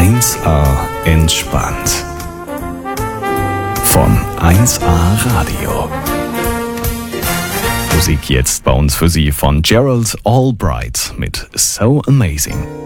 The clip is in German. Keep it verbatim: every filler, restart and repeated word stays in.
eins A entspannt. Von eins A Radio. Musik jetzt bei uns für Sie von Gerald Albright mit So Amazing.